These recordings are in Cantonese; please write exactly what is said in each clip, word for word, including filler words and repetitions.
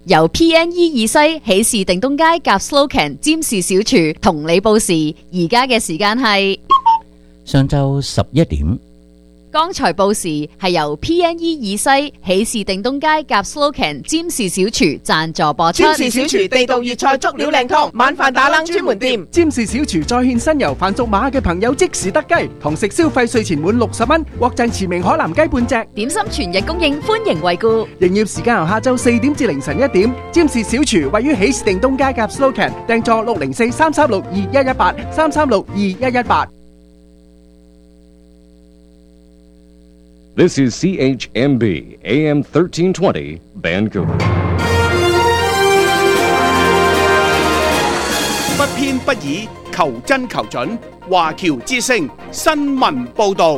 由 P N E 二西喜事定東街夾 Slocan 占士小廚同你報時，而家嘅時間係上晝十一點。 剛才報時係由 P N E 二西喜事定東街夾 Slocan 占士小廚贊助播出。 占士小廚地道粵菜足料靚湯，晚飯打冷專門店。 占士小廚再獻新油，凡屬馬嘅朋友即時得雞，堂食消費稅前滿六十蚊，獲贈馳名海南雞半隻。 點心全日供應，歡迎惠顧。 營業時間由下晝四點至凌晨一點。占士小廚位於喜事定東街夾 Slocan， 訂座六零四三三六二一一八三三六二一一八。 This is C H M B A M thirteen twenty Vancouver。 不偏不倚，求真求準。華僑之聲新聞報導。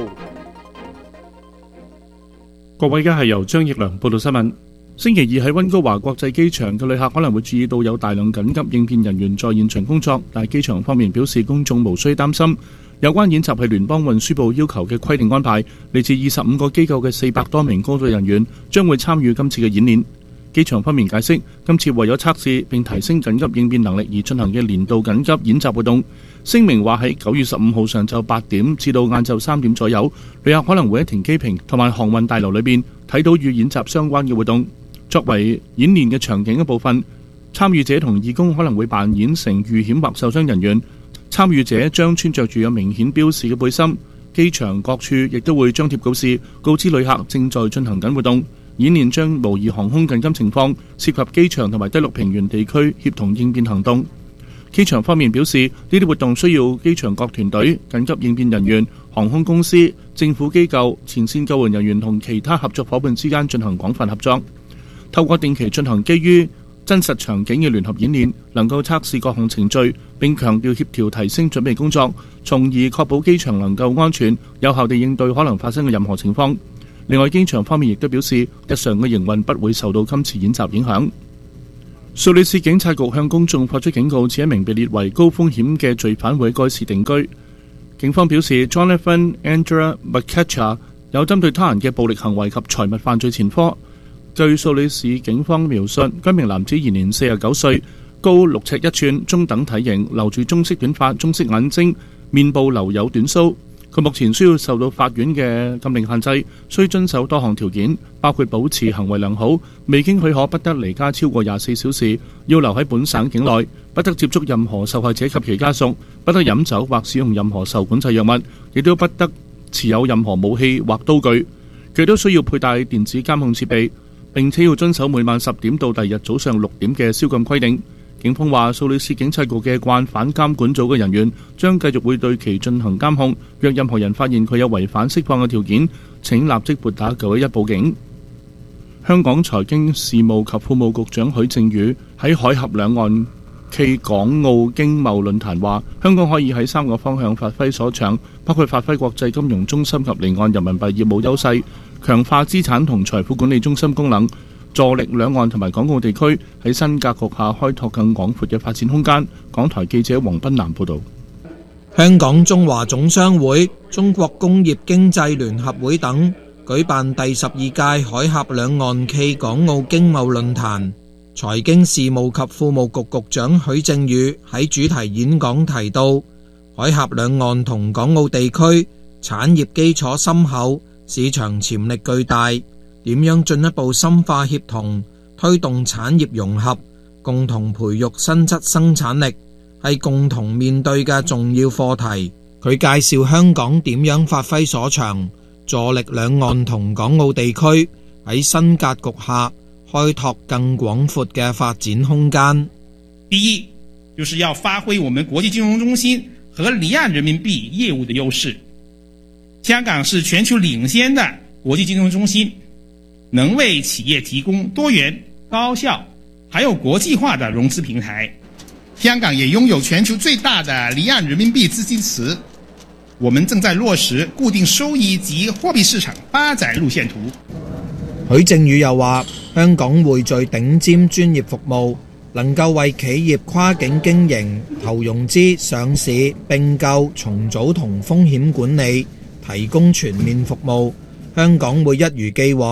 各位，而家係由張奕良報道新聞。星期二喺溫哥華國際機場嘅旅客可能會注意到有大量緊急應變人員在現場工作，但係機場方面表示公眾無需擔心。有關演習係聯邦運輸部要求嘅規定安排，嚟自二十五個機構嘅四百多名工作人員將會參與今次嘅演練。機場方面解釋，今次為咗測試並提升緊急應變能力而進行嘅年度緊急演習活動。聲明話喺九月十五號上晝八點至到晏晝三點左右，旅客可能會喺停機坪同埋航運大樓裏邊睇到與演習相關嘅活動。作為演練嘅場景一部分，參與者同義工可能會扮演成遇險或受傷人員。參與者將穿着住有明顯標示嘅背心，機場各處亦都會張貼告示，告知旅客正在進行緊活動。演練將模擬航空緊急情況，涉及機場同埋低陸平原地區協同應變行動。機場方面表示，呢啲活動需要機場各團隊、緊急應變人員、航空公司、政府機構、前線救援人員同其他合作夥伴之間進行廣泛合作，透過定期進行基於真實場景嘅聯合演練，能夠測試各項程序，並強調協調提升準備工作，從而確保機場能夠安全有效地應對可能發生嘅任何情況。另外，機場方面亦都表示，日常嘅營運不會受到今次演習影響。蘇黎世警察局向公眾發出警告，指一名被列為高風險嘅罪犯會喺該市定居。警方表示 ，Jonathan Andrea McCatcher 有針對他人嘅暴力行為及財物犯罪前科。據蘇黎世警方描述，該名男子現年四十九歲，高六尺一寸，中等體型，留住棕色短髮、棕色眼睛，面部留有短鬚。佢目前需要受到法院嘅禁令限制，需遵守多項條件，包括保持行為良好，未經許可不得離家超過廿四小時，要留喺本省境內，不得接觸任何受害者及其家屬，不得飲酒或使用任何受管制藥物，亦都不得持有任何武器或刀具。佢都需要佩戴電子監控設備，並且要遵守每晚十點到第二日早上六點嘅宵禁規定。警方話，蘇黎世警察局嘅慣犯監管組嘅人員將繼續會對其進行監控。若任何人發現佢有違反釋放嘅條件，請立即撥打九一一報警。香港財經事務及庫務局長許正宇喺海峽兩岸暨港澳經貿論壇話，香港可以喺三個方向發揮所長，包括發揮國際金融中心及離岸人民幣業務優勢，強化資產同財富管理中心功能，助力兩岸同埋港澳地區喺新格局下開拓更廣闊嘅發展空間。港台記者黃斌南報導。 香港中華總商會、中國工業經濟聯合會等舉辦第十二屆海峽兩岸暨港澳經貿論壇。財經事務及庫務局局長許正宇喺主題演講提到，海峽兩岸同港澳地區產業基礎深厚，市場潛力巨大，點樣進一步深化協同，推動產業融合，共同培育新質生產力，係共同面對嘅重要課題。佢介紹香港點樣發揮所長，助力兩岸同港澳地區喺新格局下開拓更廣闊嘅發展空間。 第一，就是要發揮我們國際金融中心和離岸人民幣業務的優勢。香港是全球領先的國際金融中心，能為企業提供多元、高效還有國際化的融資平台。香港也擁有全球最大的離岸人民幣資金池，我們正在落實固定收益及貨幣市場發展路線圖。 許正宇又話，香港匯聚頂尖專業服務，能夠為企業跨境經營、投融資、上市、併購、重組同風險管理提供全面服務。香港會一如既往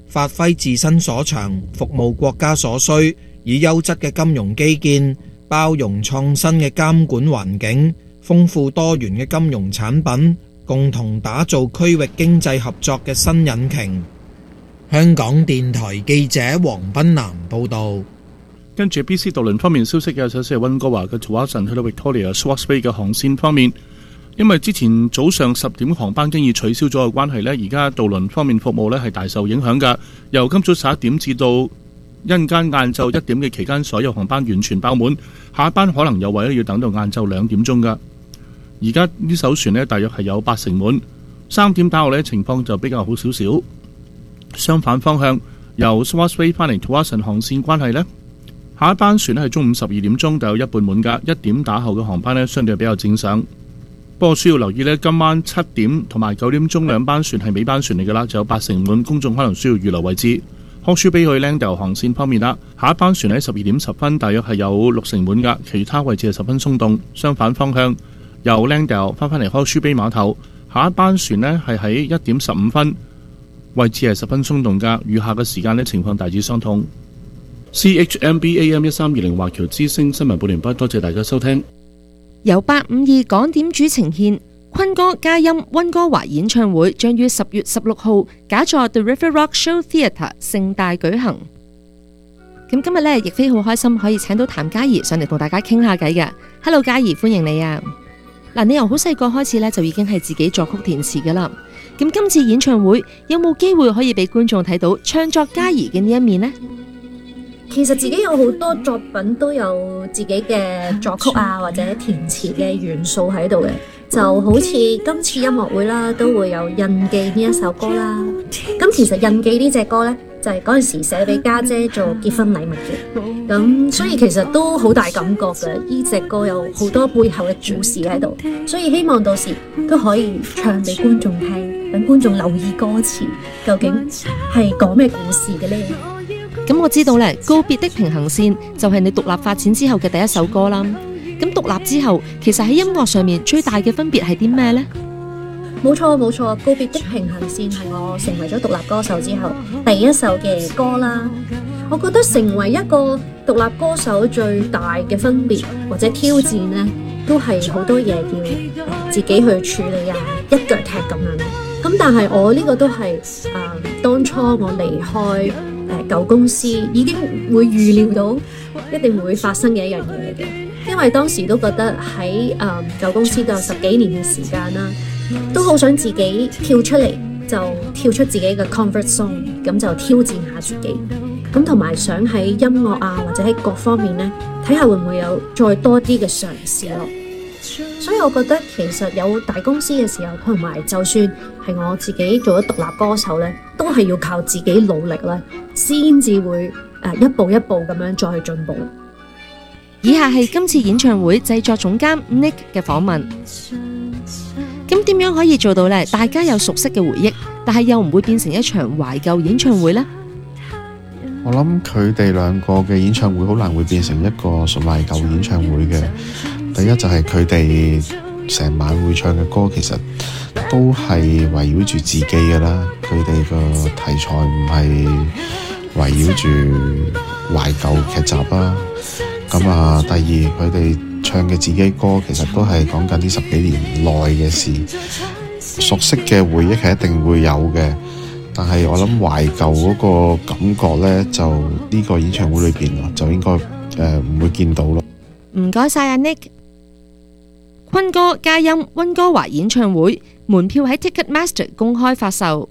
發揮自身所長，服務國家所需，以優質嘅金融基建、包容創新嘅監管環境、豐富多元嘅金融產品，共同打造區域經濟合作嘅新引擎。香港電台記者黃斌南報道。 跟住 B C 渡輪方面消息嘅，首先係溫哥華嘅 Tsawwassen 去到 Victoria Swartz Bay 嘅航線方面，因為之前早上十點航班經已取消咗嘅關係呢，而家渡輪方面服務呢係大受影響㗎。由今早十一點至到一陣間晏晝一點嘅期間，所有航班完全爆滿，下一班可能有位要等到晏晝兩點鐘㗎。而家呢艘船呢，大約係有八成滿，三點打後呢情況就比較好少少。相反方向，由 Swartz Bay 翻嚟 Tsawwassen 航線關係呢，下一班船呢係中午十二點鐘，就有一半滿㗎。一點打後嘅航班呢，相對比較正常。不過需要留意呢，今晚七點同埋九點鐘兩班船係尾班船嚟㗎啦，就有八成滿，公眾可能需要預留位置。Hawkesbury Bay 去 Langdale 航線方面啦，下一班船喺十二點十分，大約係有六成滿㗎，其他位置係十分鬆動。相反方向，由 Langdale 翻返嚟 Hawkesbury Bay 碼頭，下一班船呢係喺一點十五分，位置係十分鬆動㗎。餘下嘅時間呢，情況大致相同。C H M B A M 一三二零華僑之聲新聞報完畢，多謝大家收聽。 由八五二港點主呈獻坤哥嘉音溫哥華演唱會，將於十月十六號假座 The River Rock Show Theatre 盛大舉行。咁今日呢，亦非好開心可以請到譚嘉儀上嚟同大家傾下偈嘅。Hello， 嘉儀，歡迎你啊！嗱，你由好細個開始呢，就已經係自己作曲填詞噶啦。咁今次演唱會有冇機會可以俾觀眾睇到唱作嘉儀嘅呢一面呢？ 其實自己有好多作品都有自己嘅作曲啊，或者填詞嘅元素喺度嘅，就好似今次音樂會啦，都會有印記呢一首歌啦。咁其實印記呢隻歌呢，就係嗰陣時寫俾家姐做結婚禮物嘅，咁所以其實都好大感覺嘅。呢隻歌有好多背後嘅故事喺度，所以希望到時都可以唱俾觀眾聽，等觀眾留意歌詞究竟係講咩故事嘅呢？ 咁我知道咧，告別的平衡線就係你獨立發展之後嘅第一首歌啦。咁獨立之後，其實喺音樂上面最大嘅分別係啲咩呢？ 冇錯冇錯，告別的平衡線係我成為咗獨立歌手之後第一首嘅歌啦。我覺得成為一個獨立歌手最大嘅分別或者挑戰呢，都係好多嘢要自己去處理啊，一腳踢咁樣。咁但係我呢個都係誒、呃、當初我離開誒舊公司已經會預料到一定會發生嘅一樣嘢嘅，因為當時都覺得喺誒舊公司都有十幾年嘅時間啦，都好想自己跳出嚟，就跳出自己嘅 comfort zone， 咁就挑戰下自己，咁同埋想喺音樂啊或者喺各方面呢，睇下會唔會有再多啲嘅嘗試咯。所以我覺得其實有大公司嘅時候，同埋就算係我自己做咗獨立歌手呢，都係要靠自己努力咧，先至會誒一步一步咁樣再去進步。 以下係今次演唱會製作總監 Nick 嘅訪問。咁點樣可以做到呢？大家有熟悉嘅回憶，但係又唔會變成一場懷舊演唱會呢？ 我諗佢哋兩個嘅演唱會好難會變成一個純懷舊演唱會嘅。第一就係佢哋成晚會唱嘅歌，其實都係圍繞住自己嘅啦。佢哋個題材唔係圍繞住懷舊劇集啦。咁啊，第二佢哋唱嘅自己歌，其實都係講緊呢十幾年內嘅事。熟悉嘅回憶係一定會有嘅，但係我諗懷舊嗰個感覺呢，就呢個演唱會裏邊就應該誒唔會見到咯。 唔該晒阿 Nick。坤哥嘉音溫哥華演唱會門票喺 Ticketmaster 公開發售。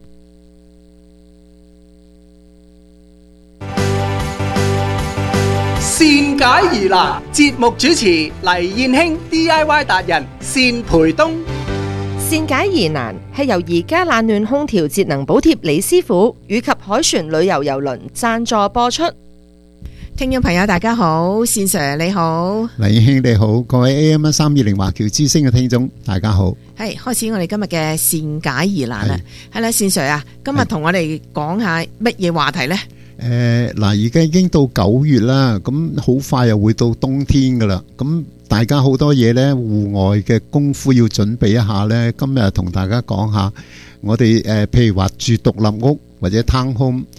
善解疑難，節目主持黎燕卿 D I Y 達人善培東。 善解疑難係由而家冷暖空調節能補貼李師傅以及海船旅遊郵輪贊助播出。 聽眾朋友大家好，善 Sir 你好， 黎兄你好，各位 A M 一三二零華僑之聲嘅聽眾大家好。 係開始我哋今日嘅善解疑難啦，係啦，善 Sir 啊，今日同我哋講下乜嘢話題呢？ 誒，嗱，而家已經到九月啦，咁好快又會到冬天噶啦，咁大家好多嘢呢，戶外嘅功夫要準備一下呢。今日同大家講下，我哋誒，譬如話住獨立屋或者 town home。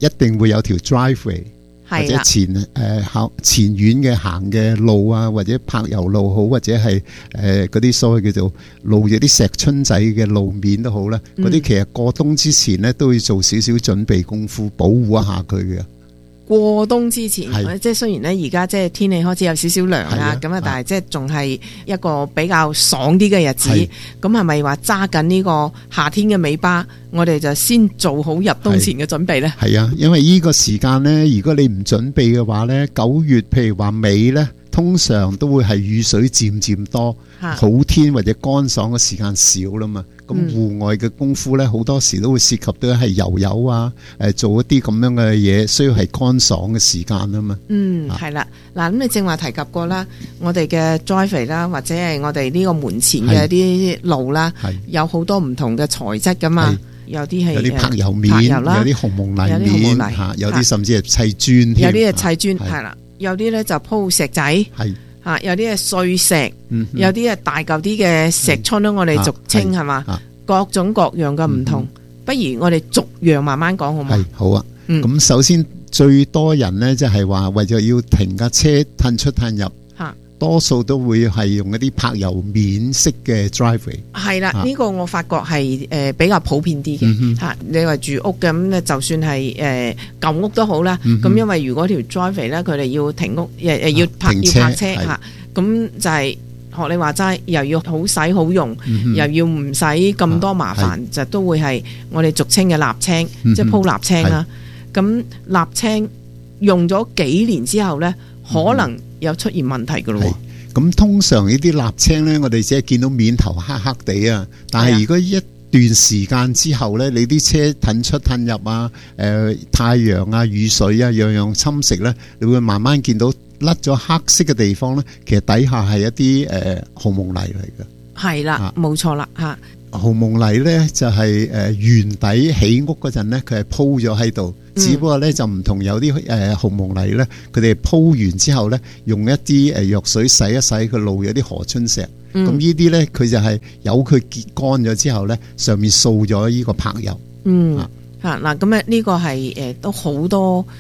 一定會有條 driveway。或者前誒行、呃、前院嘅行嘅路啊，或者柏油路好，或者係誒嗰啲所謂叫做路有啲石春仔嘅路面都好啦。嗰啲、嗯、其實過冬之前咧都要做少少準備功夫，保護一下佢嘅。 過冬之前，即係雖然咧而家即係天氣開始有少少涼啦，咁啊，但係即係仲係一個比較爽啲嘅日子。咁係咪話揸緊呢個夏天嘅尾巴，我哋就先做好入冬前嘅準備咧？係啊，因為呢個時間咧，如果你唔準備嘅話咧，九月譬如話尾咧，通常都會係雨水漸漸多，好天或者乾爽嘅時間少啦嘛。咁戶外嘅功夫咧，好多時都會涉及到係油油啊，誒做一啲咁樣嘅嘢，需要係乾爽嘅時間啊嘛。 嗯，係啦，嗱咁你正話提及過啦，我哋嘅 driveway 啦，或者係我哋呢個門前嘅啲路啦，有好多唔同嘅材質噶嘛，有啲係有啲柏油面，有啲紅蒙泥面嚇，有啲甚至係砌磚， 有啲係砌磚，係啦，有啲咧就鋪石仔，係。嚇，有啲係碎石，嗯、有啲係大嚿啲嘅石春咯，我哋俗稱係嘛，各種各樣嘅唔同。嗯、不如我哋逐樣慢慢講好嗎？係好啊。咁、嗯、首先最多人咧，即係話為咗要停架車褪出褪入，嚇，多數都會係用一啲柏油面式嘅 driveway。係啦，呢、呢個我發覺係誒比較普遍啲嘅嚇。你話住屋嘅咁咧，就算係誒舊屋都好啦。咁、嗯、因為如果條 driveway 咧，佢哋要停屋誒誒要泊要泊車嚇，咁就係學你話齋，又要好使好用，嗯、又要唔使咁多麻煩，就都會係我哋俗稱嘅瀝青，嗯、即係鋪瀝青啦。咁瀝青用咗幾年之後咧，可能有出現問題㗎咯。 咁通常呢啲瀝青咧，我哋只係見到面頭黑黑地啊。但係如果一段時間之後咧，你啲車褪出褪入啊，誒、呃、太陽啊、雨水啊，樣樣侵蝕咧，你會慢慢見到甩咗黑色嘅地方咧，其實底下係一啲誒、呃、紅蒙泥嚟嘅。係啦，冇錯啦嚇。紅蒙泥咧就係、是、誒、呃、原底起屋嗰陣咧，佢係鋪咗喺度。只不過咧就唔同有啲誒、呃、紅蒙泥咧，佢哋鋪完之後咧，用一啲誒藥水洗一洗個路，有啲河春石。咁、嗯、呢啲咧佢就係由佢結乾咗之後咧，上面掃咗呢個柏油。嗯，嚇嗱咁咧呢個係誒都好多